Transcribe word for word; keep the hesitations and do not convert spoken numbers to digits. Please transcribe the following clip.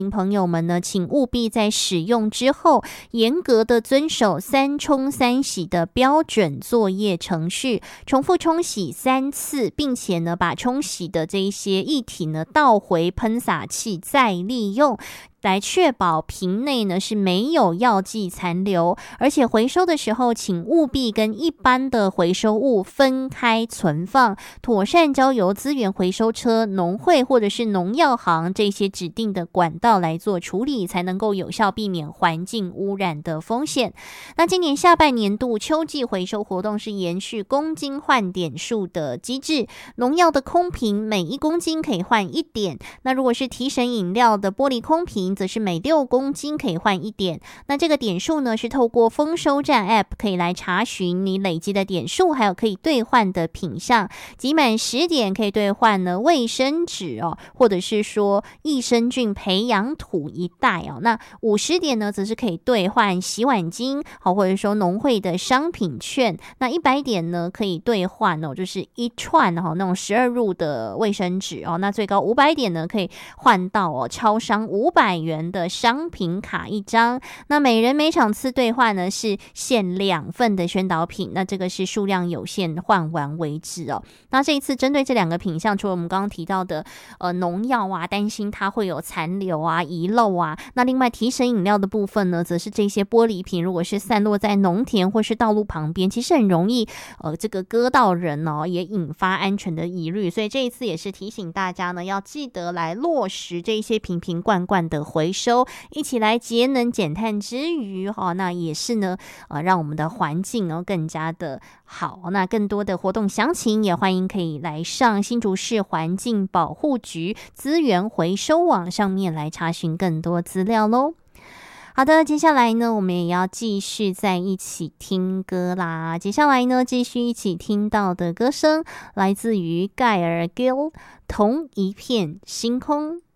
朋友们呢，请务必在使用之后严格的遵守三冲三洗的标准作业程序，重复冲洗三次，并且呢把冲洗的这一些液体呢倒回喷洒器再利用，来确保瓶内呢是没有药剂残留，而且回收的时候请务必跟一般的回收物分开存放，妥善交由资源回收车、农会或者是农药行这些指定的管道来做处理，才能够有效避免环境污染的风险。那今年下半年度秋季回收活动是延续公斤换点数的机制，农药的空瓶每一公斤可以换一点，那如果是提神饮料的玻璃空瓶则是每六公斤可以换一点。那这个点数呢是透过丰收站 App 可以来查询你累积的点数，还有可以兑换的品项，集满十点可以兑换呢卫生纸哦，或者是说益生菌培养土一袋哦。那五十点呢则是可以兑换洗碗巾，好，或者说农会的商品券。那一百点呢可以兑换哦，就是一串哦那种十二入的卫生纸哦。那最高五百点呢可以换到哦超商五百元的商品卡一张。那每人每场次兑换呢是限两份的宣导品，那这个是数量有限，换完为止哦。那这一次针对这两个品项，除了我们刚刚提到的呃农药啊，担心它会有残留啊、遗漏啊，那另外提神饮料的部分呢，则是这些玻璃瓶如果是散落在农田或是道路旁边，其实很容易呃这个割到人哦，也引发安全的疑虑。所以这一次也是提醒大家呢，要记得来落实这些瓶瓶罐罐的回收，一起来节能减碳之余哦，那也是呢呃让我们的环境哦更加的好。那更多的活动详情也欢迎可以来上新竹市环境保护局资源回收网上面来查询更多资料咯。好的，接下来呢我们也要继续在一起听歌啦。接下来呢继续一起听到的歌声来自于盖尔 Gil 同一片星空。